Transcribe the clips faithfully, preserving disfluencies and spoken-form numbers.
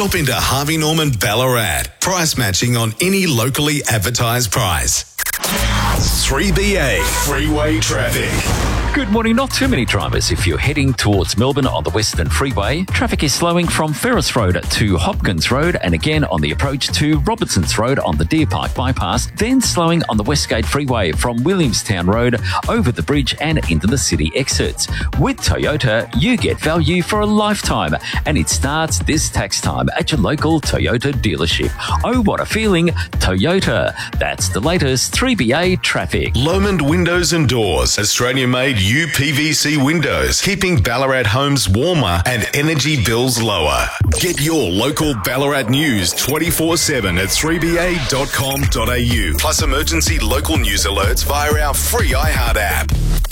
Stop into Harvey Norman Ballarat. Price matching on any locally advertised price. three B A Freeway Traffic. Good morning. Not too many drivers if you're heading towards Melbourne on the Western Freeway. Traffic is slowing from Ferris Road to Hopkins Road and again on the approach to Robertsons Road on the Deer Park Bypass, then slowing on the Westgate Freeway from Williamstown Road over the bridge and into the city exits. With Toyota, you get value for a lifetime, and it starts this tax time at your local Toyota dealership. Oh, what a feeling. Toyota. That's the latest three B A traffic. Lomond Windows and Doors. Australian-made U P V C windows, keeping Ballarat homes warmer and energy bills lower. Get your local Ballarat news twenty-four seven at three b a dot com dot a u. Plus emergency local news alerts via our free iHeart app.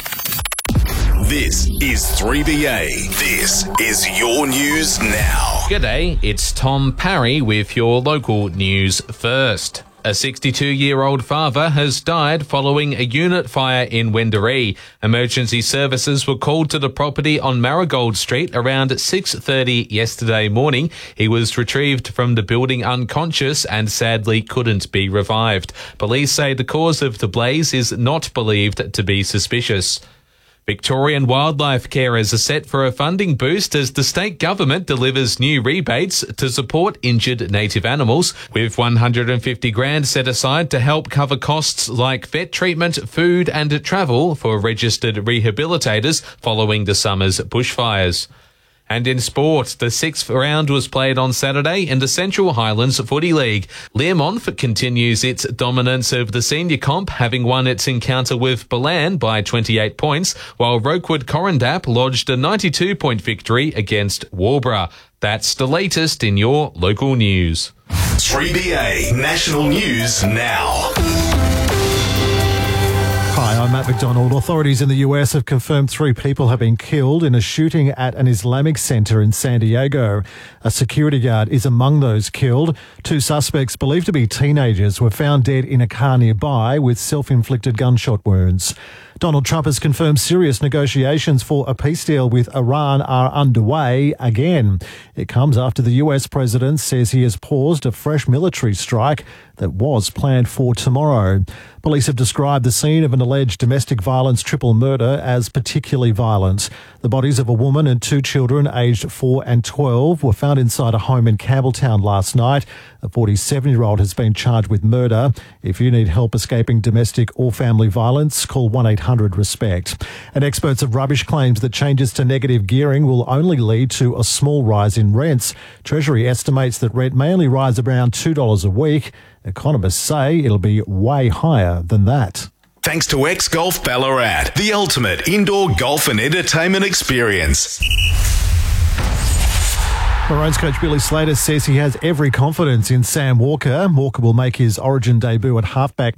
This is three B A. This is your news now. G'day, it's Tom Parry with your local news first. A sixty-two-year-old father has died following a unit fire in Wendouree. Emergency services were called to the property on Marigold Street around six thirty yesterday morning. He was retrieved from the building unconscious and sadly couldn't be revived. Police say the cause of the blaze is not believed to be suspicious. Victorian wildlife carers are set for a funding boost as the state government delivers new rebates to support injured native animals, with one hundred fifty grand set aside to help cover costs like vet treatment, food and travel for registered rehabilitators following the summer's bushfires. And in sport, the sixth round was played on Saturday in the Central Highlands Footy League. Learmonth continues its dominance of the senior comp, having won its encounter with Balan by twenty-eight points, while Rokewood Correndap lodged a ninety-two point victory against Waubra. That's the latest in your local news. three B A National News Now. Hi, I'm Matt McDonald. Authorities in the U S have confirmed three people have been killed in a shooting at an Islamic center in San Diego. A security guard is among those killed. Two suspects, believed to be teenagers, were found dead in a car nearby with self-inflicted gunshot wounds. Donald Trump has confirmed serious negotiations for a peace deal with Iran are underway again. It comes after the U S president says he has paused a fresh military strike that was planned for tomorrow. Police have described the scene of an alleged domestic violence triple murder as particularly violent. The bodies of a woman and two children aged four and twelve were found inside a home in Campbelltown last night. A forty-seven-year-old has been charged with murder. If you need help escaping domestic or family violence, call one eight hundred RESPECT. And experts of rubbish claims that changes to negative gearing will only lead to a small rise in rents. Treasury estimates that rent may only rise around two dollars a week. Economists say it'll be way higher than that. Thanks to X Golf Ballarat, the ultimate indoor golf and entertainment experience. Maroons coach Billy Slater says he has every confidence in Sam Walker. Walker will make his Origin debut at halfback